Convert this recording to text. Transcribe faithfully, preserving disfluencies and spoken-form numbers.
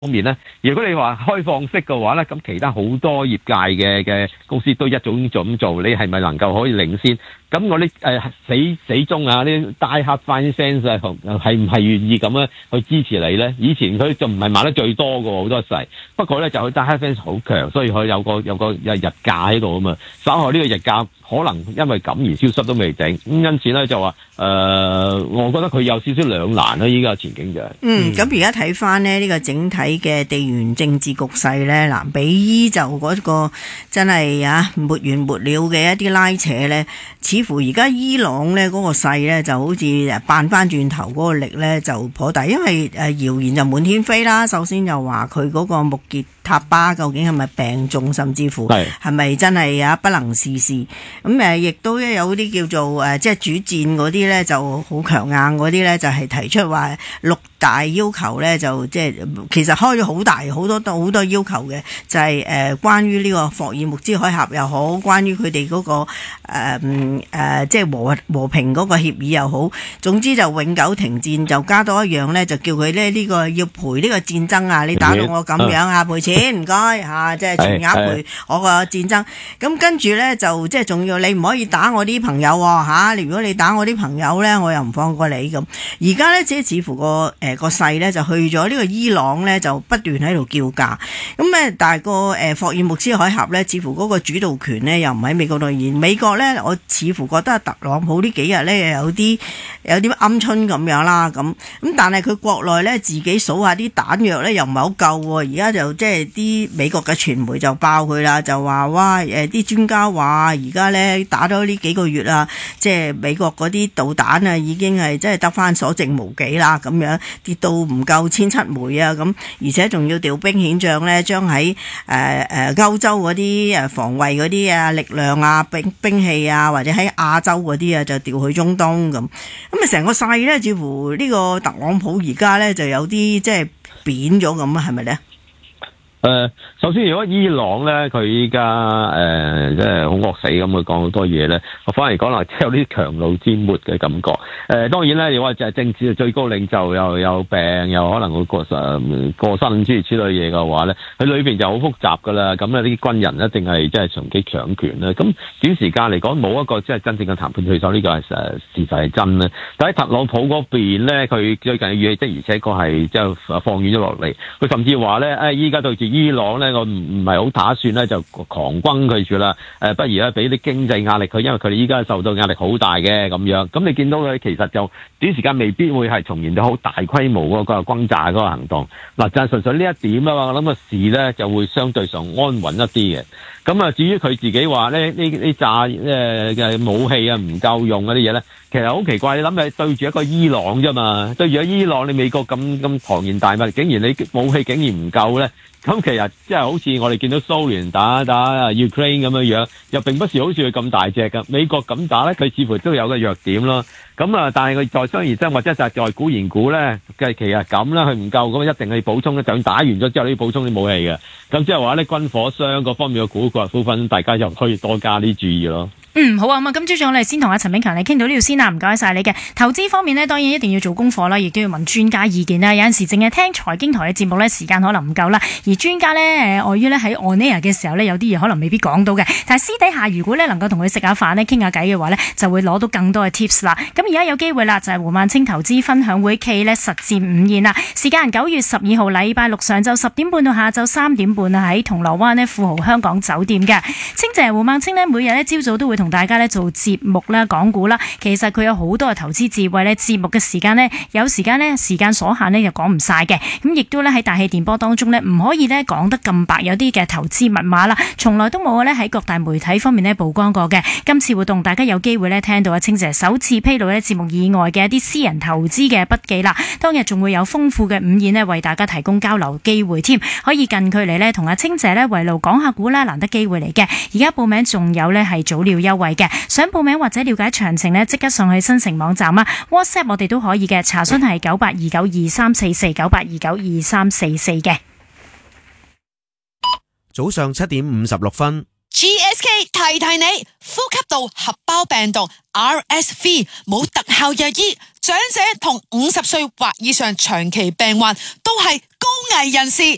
方面咧，如果你話開放式嘅話咧，咁其他好多業界嘅嘅公司都一早已經咁做，你係咪能夠可以領先？咁我啲誒死死忠啊，啲 die hard fans 啊，係唔係願意咁樣去支持你咧？以前佢就唔係賣得最多嘅好多時，不過咧就佢 die hard fans 好強，所以佢有個有個有日價喺度啊嘛。稍後呢個日價可能因為咁而消失都未定，咁因此咧就話誒、呃，我覺得佢有少少兩難啦。依家前景就係、是、 嗯，咁而家睇翻呢呢個整體嘅地緣政治局勢咧，嗱，比依就嗰個真係啊沒完沒了嘅一啲拉扯咧，似乎而家伊朗咧嗰個勢咧就好似扮翻轉頭嗰個力咧就頗大，因為誒謠言就滿天飛啦。首先就話佢嗰個穆傑塔巴究竟係咪病重，甚至乎係咪真係啊不能事事？咁誒亦都有啲叫做誒即係主戰嗰啲咧就好強硬嗰啲咧，就係提出話六大要求咧，就即係其實開咗好大好多好多要求嘅，就係、是、誒、呃、關於呢個霍爾木茲海峽又好，關於佢哋嗰個誒誒、呃呃、即係和和平嗰個協議又好，總之就永久停戰，就加多一樣咧，就叫佢咧呢個要賠呢個戰爭啊！你打到我咁樣啊，賠錢唔該嚇，即係全額賠我個戰爭。咁跟住咧就即係仲要你唔可以打我啲朋友喎嚇！你、啊、如果你打我啲朋友咧，我又唔放過你咁。而家咧即係似乎個誒。個勢咧就去咗呢個伊朗咧就不斷喺度叫價，咁咧但係個誒霍爾木茲海峽咧似乎嗰個主導權咧又唔喺美國度，而美國咧我似乎覺得特朗普呢幾日咧有啲有啲鵪鶉咁樣啦，咁咁但係佢國內咧自己數下啲彈藥咧又唔係好夠喎，而家就即係啲美國嘅傳媒就爆佢啦，就話哇誒啲專家話而家咧打咗呢幾個月啊，即係美國嗰啲導彈啊已經係即係得返所剩無幾啦咁樣。跌到唔夠千七枚啊！咁而且仲要調兵遣將咧，將喺誒誒歐洲嗰啲誒防衛嗰啲啊力量啊兵兵器啊，或者喺亞洲嗰啲啊，就調去中東咁。咁啊，成個勢咧，似乎呢個特朗普而家咧就有啲即係扁咗咁啊，係咪咧？ 誒、呃，首先如果伊朗咧，佢依家誒即係好惡死咁去講好多嘢咧，我反而講啦，即係有啲強弩之末嘅感覺。誒、呃，當然咧，如果就係政治嘅最高領袖又有病，又可能會過誒過身之類之類嘢嘅話咧，佢裏邊就好複雜噶啦。咁啊，啲軍人一定係即係長期強權啦。咁短時間嚟講，冇一個即係真正嘅談判對手，呢、這個係誒事實係真啦。但喺特朗普嗰邊咧，佢最近嘅語氣即而且確係即係放軟咗落嚟。佢甚至話咧，誒依家對住伊朗咧，我唔唔係好打算咧就狂轟佢住啦。誒，不如咧俾啲經濟壓力佢，因為佢哋依家受到壓力好大嘅咁樣。咁你見到佢其實就短時間未必會係重現到好大規模嗰個轟炸嗰個行動。嗱，就係純粹呢一點啊嘛，我諗個事咧就會相對上安穩一啲嘅。咁啊，至於佢自己話咧呢呢炸誒嘅武器啊唔夠用嗰啲嘢咧，其實好奇怪。你諗下對住一個伊朗啫嘛，對住一個伊朗，你美國咁咁龐然大物，竟然你武器竟然唔夠咧？咁其實即係好似我哋見到蘇聯打打 Ukraine 咁樣樣，又並不是好似佢咁大隻㗎。美國咁打咧，佢似乎都有個弱點咯。咁啊，但係佢在商言商或者就係在估言估咧，嘅其實咁啦，佢唔夠咁一定係補充咧。就打完咗之後，你要補充啲武器嘅。咁即係話咧，軍火商嗰方面嘅股股股份，大家就可以多加啲注意咯。 嗯，好啊，咁啊，今朝早我哋先同阿陳炳強你傾到呢度先啦，唔該晒你嘅。投資方面呢，當然一定要做功課啦，亦都要問專家意見啦。有陣時淨係聽財經台嘅節目呢，時間可能唔夠啦。而專家呢，誒，礙於呢喺 on air 嘅時候呢，有啲嘢可能未必講到嘅。但係私底下如果呢能夠同佢食下飯呢，傾下偈嘅話呢，就會攞到更多嘅 tips 啦。咁而家有機會啦，就係胡孟青投資分享會暨呢實戰午宴啦。時間九月十二號禮拜六上晝十點半到下晝三點半啊，喺銅鑼灣呢富豪香港酒店嘅。清謝胡孟青呢，每日呢朝早都會同大家咧做節目啦、講股啦，其實佢有好多嘅投資智慧咧。節目嘅時間呢，有時間呢，時間所限呢，又講唔晒嘅。咁亦都咧喺大氣電波當中呢，唔可以咧講得咁白，有啲嘅投資密碼啦，從來都冇咧喺各大媒體方面咧曝光過嘅。今次活動大家有機會咧聽到阿清姐首次披露咧節目以外嘅一啲私人投資嘅筆記啦。當日仲會有豐富嘅午宴呢，為大家提供交流機會添，可以近距離咧同阿清姐咧圍爐講下股啦，難得機會嚟嘅。而家報名仲有咧係早鳥優惠嘅。想報名或者了解詳情呢，即刻上去新城網站啊 ，WhatsApp 我哋都可以嘅，查詢係九八二九二三四四九八二九二三四四嘅。 早上七點五十六分 ，G S K 提提你，呼吸道合胞病毒 R S V 冇特效藥醫，長者同五十歲或以上長期病患都係高危人士。